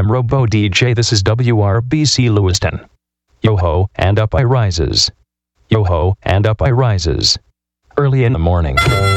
AM Robo DJ. This is WRBC Lewiston. Yo-ho, and up I rises. Yo-ho, and up I rises. Early in the morning.